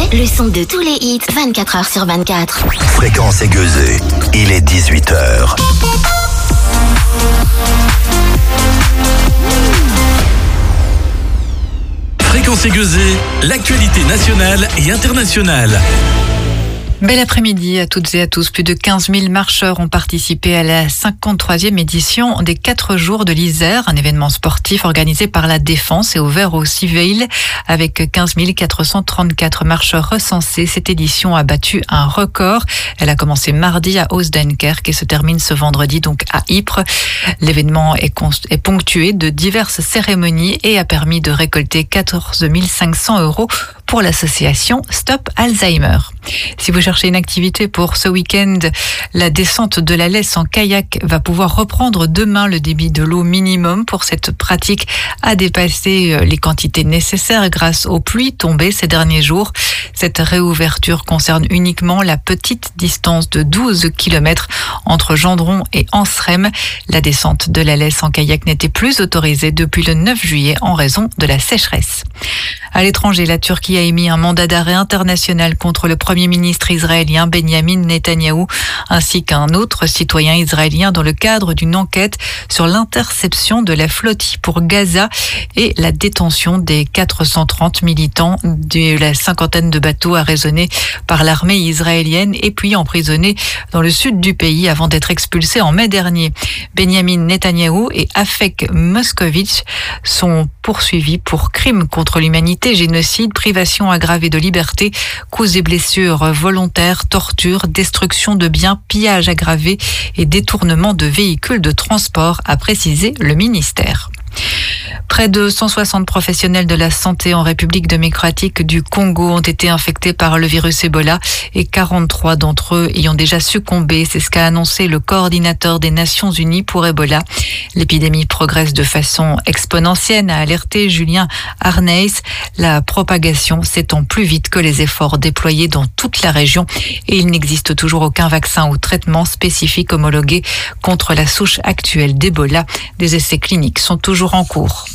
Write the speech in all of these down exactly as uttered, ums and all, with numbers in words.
le son de tous les hits vingt-quatre heures sur vingt-quatre. Fréquence aiguisée, il est dix-huit heures. Fréquence aiguisée, l'actualité nationale et internationale. Bel après-midi à toutes et à tous. Plus de quinze mille marcheurs ont participé à la cinquante-troisième édition des quatre jours de l'Isère, un événement sportif organisé par la Défense et ouvert aux civils. Avec quinze mille quatre cent trente-quatre marcheurs recensés, cette édition a battu un record. Elle a commencé mardi à Oostdenkerk et se termine ce vendredi donc à Ypres. L'événement est, const- est ponctué de diverses cérémonies et a permis de récolter quatorze mille cinq cents euros pour l'association Stop Alzheimer. Si vous cherchez une activité pour ce week-end, la descente de la Lesse en kayak va pouvoir reprendre demain. Le débit de l'eau minimum pour cette pratique a dépassé les quantités nécessaires grâce aux pluies tombées ces derniers jours. Cette réouverture concerne uniquement la petite distance de douze kilomètres entre Gendron et Anseremme. La descente de la Lesse en kayak n'était plus autorisée depuis le neuf juillet en raison de la sécheresse. À l'étranger, la Turquie a émis un mandat d'arrêt international contre le Premier ministre israélien Benjamin Netanyahou ainsi qu'un autre citoyen israélien dans le cadre d'une enquête sur l'interception de la flottille pour Gaza et la détention des quatre cent trente militants de la cinquantaine de bateaux arraisonnés par l'armée israélienne et puis emprisonnés dans le sud du pays avant d'être expulsés en mai dernier. Benjamin Netanyahou et Afek Moskovitch sont poursuivis pour crimes contre l'humanité, génocide, privation aggravée de liberté, coups et blessures volontaires, torture, destruction de biens, pillage aggravé et détournement de véhicules de transport, a précisé le ministère. Près de cent soixante professionnels de la santé en République démocratique du Congo ont été infectés par le virus Ebola et quarante-trois d'entre eux y ont déjà succombé. C'est ce qu'a annoncé le coordinateur des Nations Unies pour Ebola. L'épidémie progresse de façon exponentielle, a alerté Julien Arneis. La propagation s'étend plus vite que les efforts déployés dans toute la région et il n'existe toujours aucun vaccin ou traitement spécifique homologué contre la souche actuelle d'Ebola. Des essais cliniques sont toujours en cours.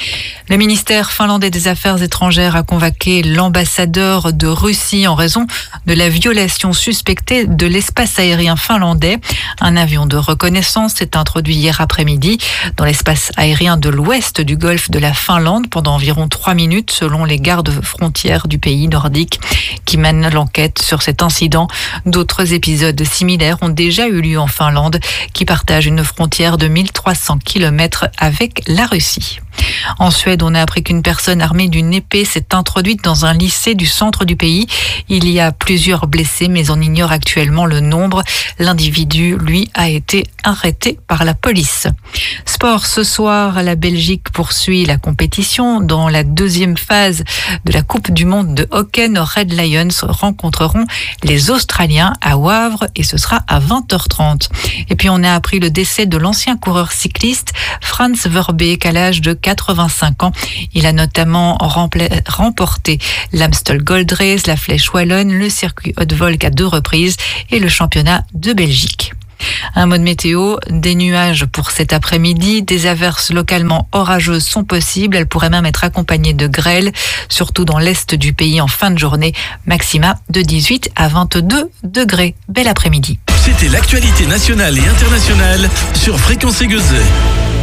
Le ministère finlandais des Affaires étrangères a convoqué l'ambassadeur de Russie en raison de la violation suspectée de l'espace aérien finlandais. Un avion de reconnaissance s'est introduit hier après-midi dans l'espace aérien de l'ouest du golfe de la Finlande pendant environ trois minutes selon les gardes frontières du pays nordique qui mènent l'enquête sur cet incident. D'autres épisodes similaires ont déjà eu lieu en Finlande qui partage une frontière de mille trois cents kilomètres avec la Russie. En Suède, on a appris qu'une personne armée d'une épée s'est introduite dans un lycée du centre du pays. Il y a plusieurs blessés, mais on ignore actuellement le nombre. L'individu, lui, a été arrêté par la police. Sport, ce soir, la Belgique poursuit la compétition. Dans la deuxième phase de la Coupe du Monde de hockey, nos Red Lions rencontreront les Australiens à Wavre et ce sera à vingt heures trente. Et puis, on a appris le décès de l'ancien coureur cycliste Frans Verbeek à l'âge de quatre-vingt-cinq ans. Il a notamment rempla- remporté l'Amstel Gold Race, la Flèche Wallonne, le circuit Haute-Volque à deux reprises et le championnat de Belgique. Un mode météo, des nuages pour cet après-midi, des averses localement orageuses sont possibles, elles pourraient même être accompagnées de grêle, surtout dans l'est du pays en fin de journée, maxima de dix-huit à vingt-deux degrés. Bel après-midi. C'était l'actualité nationale et internationale sur Fréquence aiguisée.